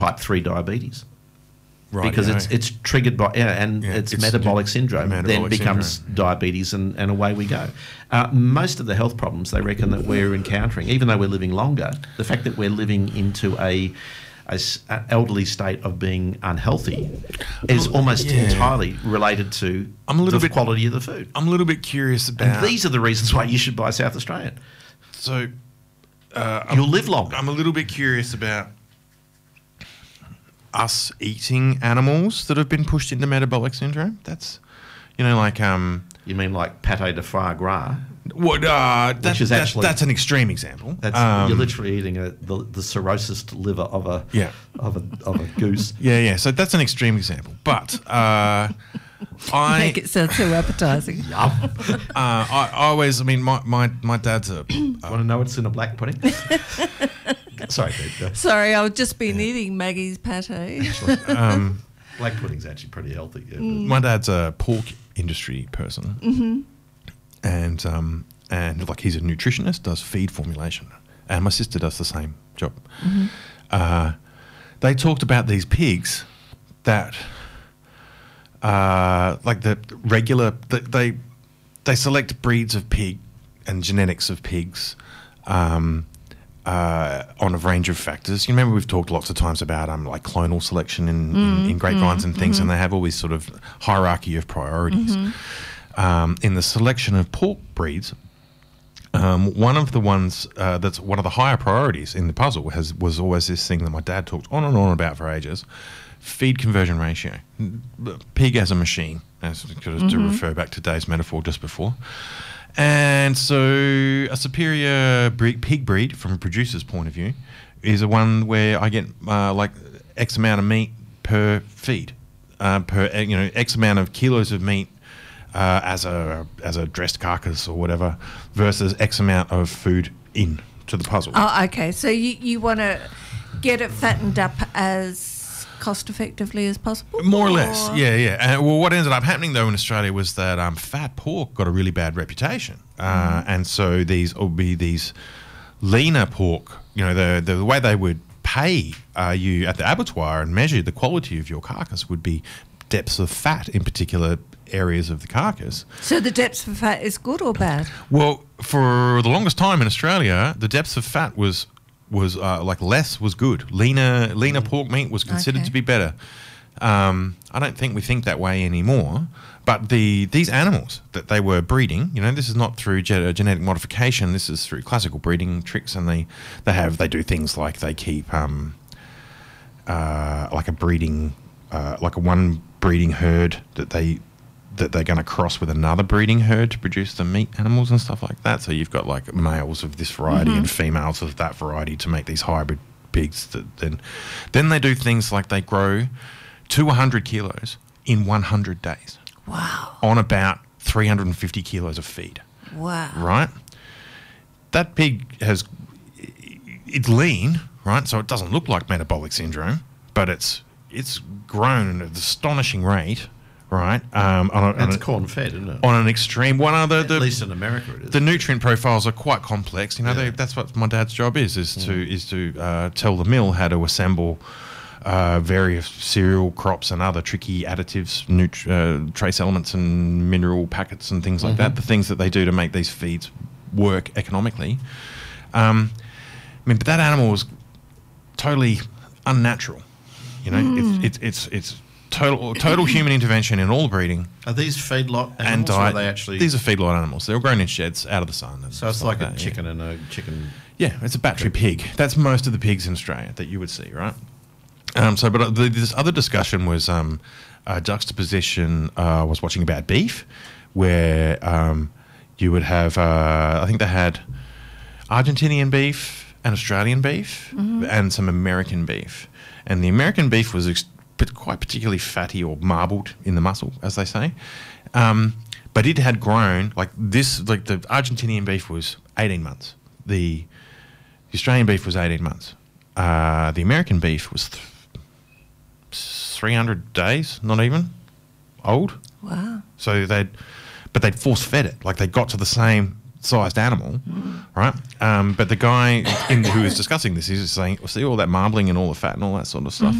type 3 diabetes. Right, Because it's triggered by it's metabolic syndrome, then becomes diabetes, and away we go. Most of the health problems they reckon that we're encountering, even though we're living longer, the fact that we're living into a elderly state of being unhealthy is almost entirely related to the quality of the food. I'm a little bit curious about... And these are the reasons why you should buy South Australian. So... you'll live longer. I'm a little bit curious about us eating animals that have been pushed into metabolic syndrome. That's, like... You mean like pate de foie gras? What? That's an extreme example. You're literally eating the cirrhosis liver of a goose. Yeah. So that's an extreme example. But make it sound so appetising. I always, my dad's a... Want to know what's in a black pudding? Sorry, Dave. Sorry, I've just been eating Maggie's pate. Black pudding's actually pretty healthy. Yeah, my dad's a pork industry person, and he's a nutritionist, does feed formulation, and my sister does the same job. They talked about these pigs that, they select breeds of pig and genetics of pigs. On a range of factors. You remember we've talked lots of times about like clonal selection in grapevines and things, and they have all this sort of hierarchy of priorities. In the selection of pork breeds, one of the ones that's one of the higher priorities in the puzzle was always this thing that my dad talked on and on about for ages: feed conversion ratio. Pig as a machine, to refer back to Dave's metaphor just before. And so a superior pig breed, from a producer's point of view, is a one where I get like X amount of meat per feed, X amount of kilos of meat as a dressed carcass or whatever, versus X amount of food in to the puzzle. Oh, okay. So you want to get it fattened up as cost effectively as possible? More or less, yeah. Well, what ended up happening though in Australia was that fat pork got a really bad reputation, and so these leaner pork, the way they would pay you at the abattoir and measure the quality of your carcass would be depths of fat in particular areas of the carcass. So the depths of fat is good or bad? Well, for the longest time in Australia, the depths of fat was less was good. Leaner pork meat was considered to be better. I don't think we think that way anymore. But these animals that they were breeding, this is not through genetic modification. This is through classical breeding tricks, and they do things like they keep like a one breeding herd that they're going to cross with another breeding herd to produce the meat animals and stuff like that. So you've got like males of this variety and females of that variety to make these hybrid pigs. Then they do things like they grow to 100 kilos in 100 days. Wow. On about 350 kilos of feed. Wow. Right? That pig it's lean, right? So it doesn't look like metabolic syndrome, but it's grown at an astonishing rate. Right, it's corn-fed, isn't it? On an extreme, at least in America, it is. The nutrient profiles are quite complex. That's what my dad's job is to tell the mill how to assemble various cereal crops and other tricky additives, trace elements and mineral packets and things like that. The things that they do to make these feeds work economically. But that animal was totally unnatural. It's total human intervention in all breeding. Are these feedlot animals, and diet? Or are they actually... These are feedlot animals. They're grown in sheds out of the sun. So it's like a chicken and a chicken... Yeah, it's a battery pig. That's most of the pigs in Australia that you would see, right? This other discussion was a juxtaposition. I was watching about beef, where you would have... I think they had Argentinian beef and Australian beef and some American beef. And the American beef was... quite particularly fatty or marbled in the muscle, as they say. But it had grown the Argentinian beef was 18 months. The Australian beef was 18 months. The American beef was 300 days, not even, old. Wow. So they'd force fed it. Like they got to the same sized animal, right? But the guy who was discussing this is saying, see all that marbling and all the fat and all that sort of stuff.